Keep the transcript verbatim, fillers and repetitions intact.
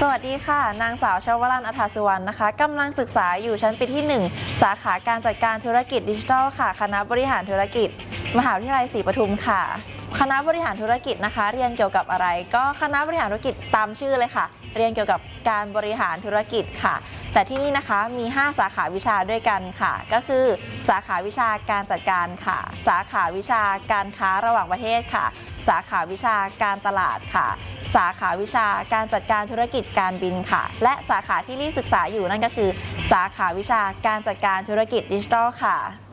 สวัสดีค่ะนางสาวชวรัญ อัฏฐสุวรรณนะคะกำลังศึกษาอยู่ชั้นปีที่หนึ่งสาขาการจัดการธุรกิจดิจิทัลค่ะคณะบริหารธุรกิจมหาวิทยาลัยศรีปทุมค่ะคณะบริหารธุรกิจนะคะเรียนเกี่ยวกับอะไรก็คณะบริหารธุรกิจตามชื่อเลยค่ะเรียนเกี่ยวกับการบริหารธุรกิจค่ะแต่ที่นี่นะคะมีห้าสาขาวิชาด้วยกันค่ะก็คือสาขาวิชาการจัดการค่ะสาขาวิชาการค้าระหว่างประเทศค่ะสาขาวิชาการตลาดค่ะสาขาวิชาการจัดการธุรกิจการบินค่ะและสาขาที่รีศึกษาอยู่นั่นก็คือสาขาวิชาการจัดการธุรกิจดิจิทัลค่ะ